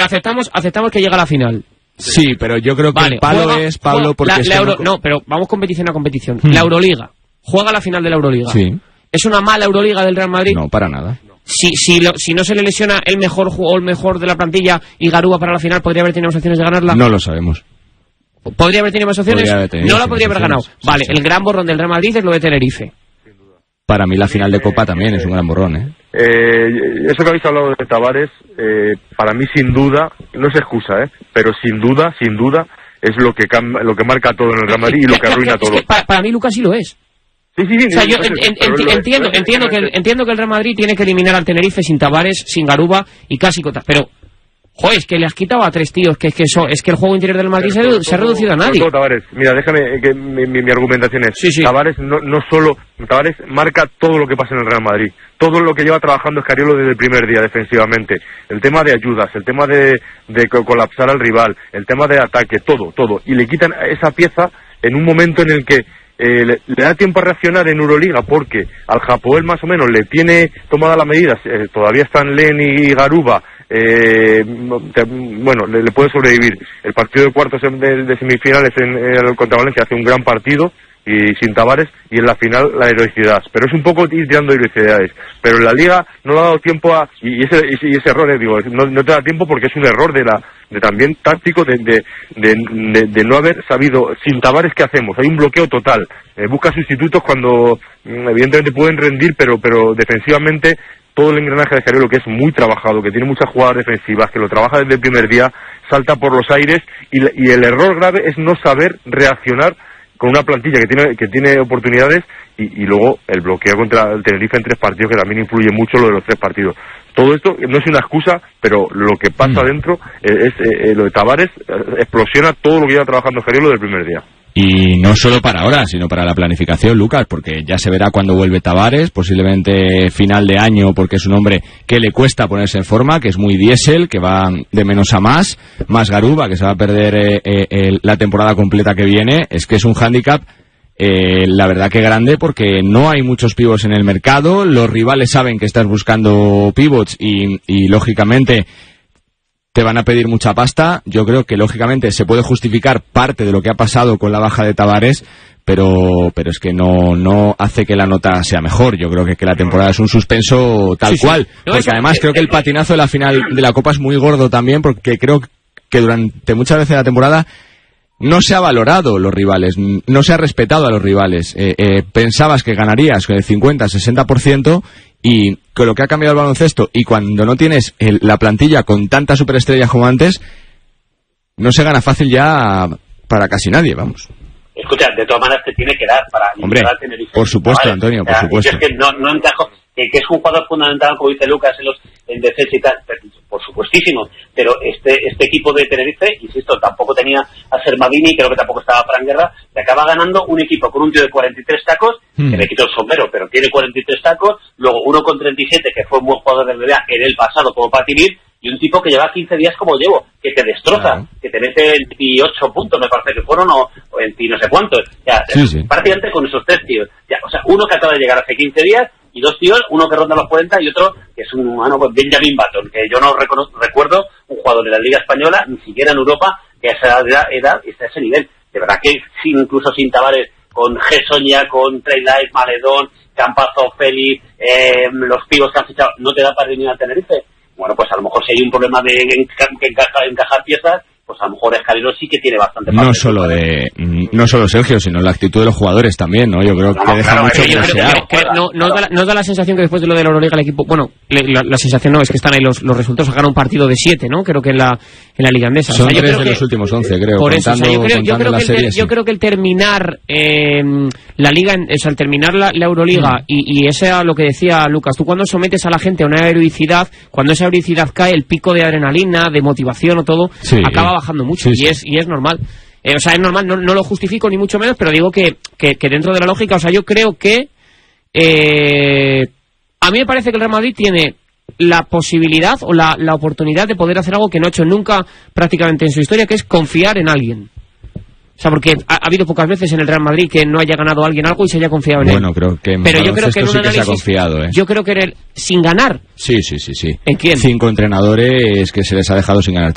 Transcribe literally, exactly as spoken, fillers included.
aceptamos, aceptamos que llega a la final. Sí, pero yo creo que vale, el palo juega, es, Pablo, juega, porque... La, es la que Euro, no... no, pero vamos competición a competición. Hmm. La Euroliga. Juega la final de la Euroliga. Sí. ¿Es una mala Euroliga del Real Madrid? No, para nada. Si, si, lo, si no se le lesiona el mejor jugador, el mejor de la plantilla y Garuba para la final, ¿podría haber tenido más opciones de ganarla? No lo sabemos. ¿Podría haber tenido más opciones? Haber tenido no la podría haber ganado. Sí, vale, sí. El gran borrón del Real Madrid es lo de Tenerife. Para mí la final de Copa también es un gran borrón, ¿eh? Eh, eso que habéis hablado de Tavares, eh, para mí sin duda, no es excusa, ¿eh? Pero sin duda, sin duda, es lo que cam- lo que marca todo en el Real Madrid y lo que arruina es todo. Que para, para mí Lucas sí lo es. Sí, sí, sí. O sea, yo no sé, en, en, pero enti- lo- entiendo, lo- entiendo, que el, entiendo que el Real Madrid tiene que eliminar al Tenerife sin Tavares, sin Garuba y casi Cota. Pero, joder, es que le has quitado a tres tíos, que es que eso, es que el juego interior del Madrid se, todo, se ha reducido a nadie. todo Tavares, mira, déjame que mi, mi, mi argumentación es, Sí, sí. Tavares no, no solo, Tavares marca todo lo que pasa en el Real Madrid, todo lo que lleva trabajando Escariolo desde el primer día defensivamente, el tema de ayudas, el tema de, de co- colapsar al rival, el tema de ataque, todo, todo, y le quitan esa pieza en un momento en el que Eh, le, le da tiempo a reaccionar en Euroliga porque al Hapoel más o menos le tiene tomada la medida, eh, todavía están Len y Garuba, eh, te, bueno, le, le puede sobrevivir. El partido de cuartos de, de semifinales en, en, contra Valencia hace un gran partido y sin Tavares, y en la final la heroicidad, pero es un poco ir tirando heroicidades, pero en la Liga no le ha dado tiempo a, y ese, y ese error, eh, digo, no, no te da tiempo porque es un error de la de también táctico de de, de, de, de no haber sabido, sin Tavares ¿qué hacemos? Hay un bloqueo total, eh, busca sustitutos cuando mm, evidentemente pueden rendir, pero pero defensivamente todo el engranaje de Escariolo, que es muy trabajado, que tiene muchas jugadas defensivas, que lo trabaja desde el primer día, salta por los aires, y, y el error grave es no saber reaccionar con una plantilla que tiene que tiene oportunidades y, y luego el bloqueo contra el Tenerife en tres partidos, que también influye mucho lo de los tres partidos. Todo esto no es una excusa, pero lo que pasa mm. dentro eh, es eh, lo de Tavares, eh, explosiona todo lo que lleva trabajando Escariolo del primer día. Y no solo para ahora, sino para la planificación, Lucas, porque ya se verá cuando vuelve Tavares, posiblemente final de año, porque es un hombre que le cuesta ponerse en forma, que es muy diésel, que va de menos a más, más Garuba, que se va a perder eh, eh, la temporada completa que viene. Es que es un hándicap, eh, la verdad que grande, porque no hay muchos pivots en el mercado, los rivales saben que estás buscando pivots y, y lógicamente te van a pedir mucha pasta. Yo creo que lógicamente se puede justificar parte de lo que ha pasado con la baja de Tavares, pero pero es que no no hace que la nota sea mejor. Yo creo que, que la temporada es un suspenso tal sí, cual, sí. No, porque además es, creo que el patinazo de la final de la Copa es muy gordo también, porque creo que durante muchas veces de la temporada no se ha valorado los rivales, no se ha respetado a los rivales. Eh, eh, pensabas que ganarías con el cincuenta, sesenta por ciento, y con lo que ha cambiado el baloncesto, y cuando no tienes el, la plantilla con tantas superestrellas como antes, no se gana fácil ya para casi nadie, vamos. Escucha, de todas maneras te tiene que dar para... Hombre, por supuesto, ¿vale? Antonio, por o sea, supuesto. Es que no, no encajo, que, que es un jugador fundamental, como dice Lucas, en, los, en defensa y tal, por supuestísimo, pero este este equipo de Tenerife, insisto, tampoco tenía a Sermadini, creo que tampoco estaba Fran Guerra, le acaba ganando un equipo con un tío de cuarenta y tres tacos, hmm. que le quitó el sombrero, pero tiene cuarenta y tres tacos, luego uno con treinta y siete, que fue un buen jugador de N B A en el pasado como Patinir, y un tipo que lleva quince días como llevo, que te destroza, claro. que te mete veintiocho puntos, me parece que fueron, o, o veinte no sé cuántos, ya, sí, sí. prácticamente con esos tres tíos, ya, o sea, uno que acaba de llegar hace quince días, y dos tíos, uno que ronda los cuarenta y otro que es un bueno, Benjamin Button, que yo no reconozco, recuerdo un jugador de la Liga Española, ni siquiera en Europa, que a esa edad, edad está a ese nivel. De verdad que sin, incluso sin Tavares, con Gessoña, con Trey Light, Maledón, Campazo, Félix, eh, los pibos que han fichado, no te da para venir al Tenerife. Bueno, pues a lo mejor si hay un problema de enca- encajar, encajar piezas, pues a lo mejor Escariolo sí que tiene bastante no solo de no solo Sergio, sino la actitud de los jugadores también, ¿no? Yo creo que no, deja claro, mucho que desear. Que, que no, no, da la, no da la sensación que después de lo de la Euroliga el equipo, bueno, la, la sensación no es que están ahí los, los resultados, sacaron un partido de siete, ¿no? Creo que en la en la Liga Andesa. Son o sea, tres de que, los últimos once, creo. Por eso, contando, o sea, yo creo, yo creo que el, serie, yo sí. creo que el terminar eh, la Liga, o sea, el terminar la, la Euroliga mm. y, y ese era lo que decía Lucas, tú cuando sometes a la gente a una heroicidad, cuando esa heroicidad cae, el pico de adrenalina, de motivación o todo, sí, acaba bajando mucho, sí, y sí. es y es normal. Eh, o sea, es normal, no, no lo justifico ni mucho menos, pero digo que, que, que dentro de la lógica, o sea, yo creo que eh, a mí me parece que el Real Madrid tiene la posibilidad o la, la oportunidad de poder hacer algo que no ha hecho nunca prácticamente en su historia, que es confiar en alguien. O sea, porque ha, ha habido pocas veces en el Real Madrid que no haya ganado alguien algo y se haya confiado en bueno, él. Bueno, creo que en pero yo creo que en un sí que análisis, se ha confiado, ¿eh? Yo creo que en el, sin ganar. Sí, sí, sí, sí. ¿En quién? Cinco entrenadores que se les ha dejado sin ganar.